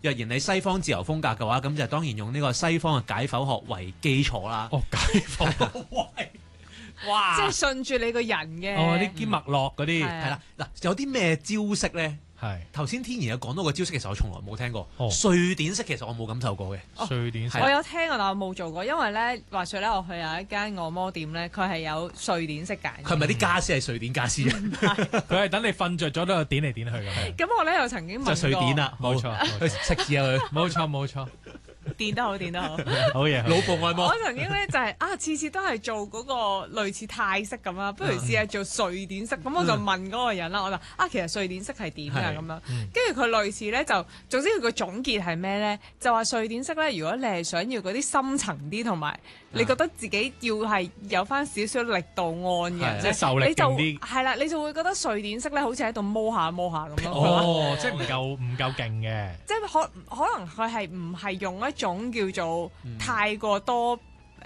若然你西方自由風格嘅話，咁就當然用呢個西方嘅解剖學為基礎啦。 哦，解剖哇！ 即係順住你個人嘅。 哦，啲經脈絡嗰啲係啦，嗱有啲咩招式咧？ 係頭先天然有講到個招式，其實我從來冇聽過。 哦瑞典式其實我冇感受過嘅。 瑞典式我有聽過，但我冇做過，因為咧話説咧，我去有一間按摩店咧，佢係有瑞典式揀嘅。 佢係咪啲家私係瑞典家私啊？ 佢係等你瞓着咗都有點嚟點去咁。 咁我咧又曾經問過， 就瑞典啦， 冇錯去食字啊佢。 冇錯冇錯， 電得好，電得好。 好嘢。 腦部按摩我。曾經咧就係次次都係做嗰個類似泰式咁啦，不如試下做瑞典式。咁我就問嗰個人啦，我就其實瑞典式係點㗎咁樣？跟住佢類似咧就，總之佢個總結係咩咧？就話瑞典式咧，如果你係想要嗰啲深層啲，同埋你覺得自己要係有翻少少力度按嘅， 即係受力你就勁啲。 係啦，你就會覺得瑞典式咧好似喺度摸下摸下咁咯。 哦，即係唔夠勁嘅。 即係可能佢係唔係用一種叫做太過多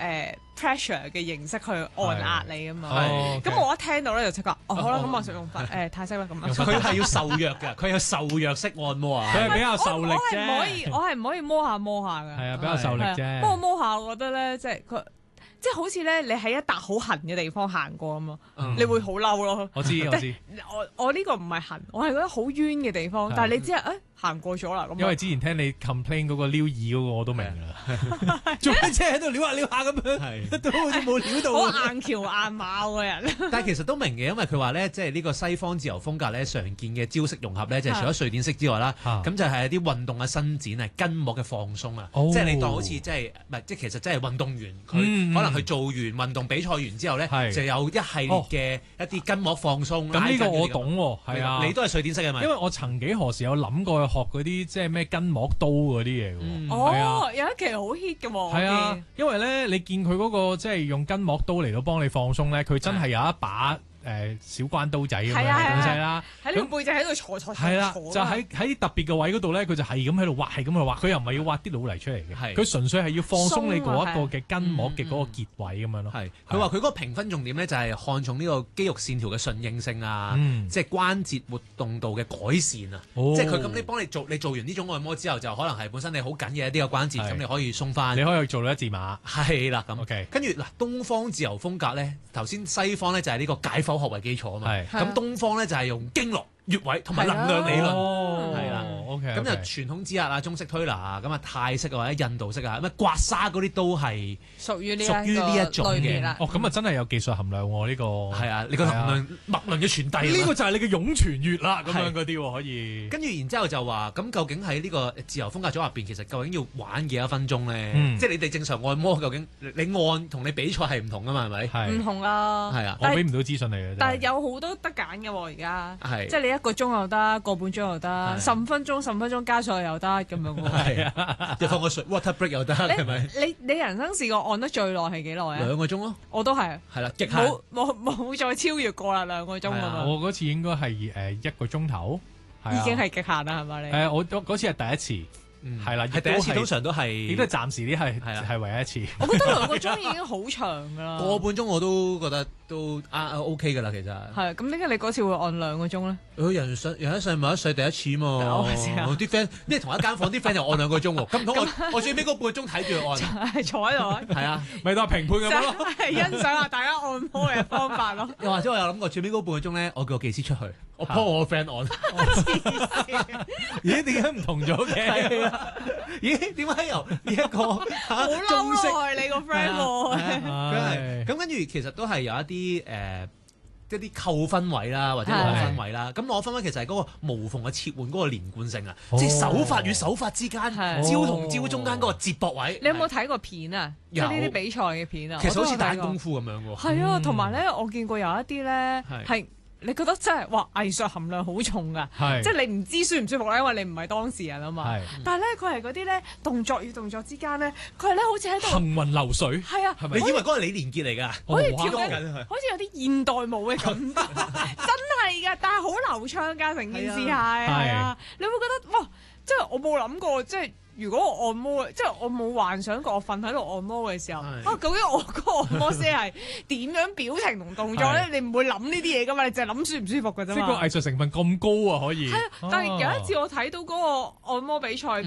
pressure 嘅形式去按壓你啊嘛。 係咁我一聽到咧就即刻，好啦，咁我就用泰式啦咁樣。 佢係要受虐㗎，佢有受虐式按摩啊。 佢係比較受力我係唔可啫。 以，我係唔可以摸下摸下㗎。 係啊，比較受力係啊啫。 不過摸下，我覺得咧，即係佢。即係好似咧，你喺一笪好痕嘅地方行過咁咯，你會好嬲咯。 我知。 我呢個唔係痕，我係覺得好冤嘅地方。但係你只係行過咗啦咁。 因為之前聽你 complain 嗰個撩耳嗰個我都明啦，做咩車喺度撩下撩下咁樣，都好似冇撩到。 好硬橋硬馬個人。 但係其實都明嘅，因為佢話咧，即係呢個西方自由風格咧，常見嘅招式融合咧，就係除咗瑞典式之外啦，咁就係一啲運動嘅伸展啊、筋膜嘅放鬆啊，即係你當好似即係唔係即係其實即係運動員佢可能佢做完運動比賽完之後咧，就有一系列嘅一啲筋膜放鬆。 咁呢個我懂喎，係啊， 你都係瑞典式嘅嘛？ 因為我曾幾何時有諗過去學嗰啲即係咩筋膜刀嗰啲嘢嘅喎。 哦，有一期好 hit 嘅喎。 係啊，因為咧你見佢嗰個即係用筋膜刀嚟到幫你放鬆咧，佢真係有一把。小關刀仔咁樣嘅東西啦， 喺呢個背脊喺度坐係啦，就喺特別嘅位嗰度咧，佢就係咁喺度挖，係咁去挖，佢又唔係要挖啲腦泥出嚟嘅，佢純粹係要放鬆你嗰一個嘅筋膜嘅嗰個結位咁樣咯。 係，佢話佢嗰個評分重點咧就係看重呢個肌肉線條嘅順應性啊，即係關節活動度嘅改善啊，即係佢咁你幫你做完呢種按摩之後，就可能係本身你好緊嘅一啲嘅關節，咁你可以鬆翻， 你可以做到一字馬。 係啦，咁 OK， 跟住嗱，東方自由風格咧，頭先西方咧就係呢個解剖學為基礎啊嘛，咁東方咧就係用經絡、穴位同埋能量理論，係啦 ，OK， 咁就傳統指壓啊、中式推拿啊，咁啊泰式或者印度式啊，咁啊刮痧嗰啲都係屬於呢一種嘅。 咁啊真係有技術含量喎呢個。 係啊，你個能量脈輪嘅傳遞， 呢個就係你嘅湧泉穴啦，咁樣嗰啲可以。 跟住然之後就話，咁究竟喺呢個自由風格組入邊，其實究竟要玩幾多分鐘咧？即係你哋正常按摩，究竟你按同你比賽係唔同噶嘛？係咪？ 唔同啊。 係啊， 我俾唔到資訊你嘅。 但係有好多得揀嘅喎，而家。 係。 即係你1個鐘又得，個半鐘又得，15分鐘加上又得咁樣喎。 係啊，又放個水 water break 又得，係咪？ 你人生試過按得最耐係幾耐啊？ 2個鐘咯。 我都係。 係啦，極限。 冇再超越過啦，2個鐘咁樣。 我嗰次應該係1個鐘頭， 已經係極限啦，係咪你？ 我嗰次係第一次。係啦， 係第一次，通常都係， 亦都係暫時啲係唯一一次。 我覺得2個鐘已經好長㗎啦。 個半鐘我都覺得都OK 㗎啦，其實。 係咁，點解你嗰次會按2個鐘咧？ 人一世物一世第一次嘛。我啲 friend，因為同一間房啲 friend 又按2個鐘喎，咁唔通我最尾嗰半鐘睇住佢按？ 係坐喺度。 係啊， 咪當評判咁樣咯。 係欣賞下大家按摩嘅方法咯。 又或者我有諗過最尾嗰半個鐘咧，我叫個技師出去，我幫我個 friend 按。 咦？點解唔同咗嘅？ 咦？點解由呢一個好中式你個 friend 喎？ 咁跟住其實都係有一啲一啲扣分位啦，或者攞分位啦。咁攞分位其實係嗰個無縫嘅切換嗰個連貫性啊，即係手法與手法之間，招同招中間嗰個接駁位。 你有冇睇過片啊？即係呢啲比賽嘅片啊？ 其實好似打功夫咁樣喎。 係啊，同埋咧，我見過有一啲咧係。你覺得真係哇藝術含量好重㗎，即係你唔知舒唔舒服咧，因為你唔係當事人啊嘛。但係咧佢係嗰啲咧動作與動作之間咧，佢係咧好似喺度行雲流水。 係啊， 你以為嗰個李連杰嚟㗎？ 好似跳緊，好似有啲現代舞嘅感覺，真係㗎，但係好流暢㗎，成件事係啊，你會覺得哇，即係我冇諗過即係。如果我按摩，即係我冇幻想過我瞓喺度按摩嘅時候，究竟我嗰個按摩師係點樣表情同動作咧？你唔會諗呢啲嘢噶嘛？你淨係諗舒唔舒服㗎啫嘛。 即係個藝術成分咁高啊，可以。 係啊，但係有一次我睇到嗰個按摩比賽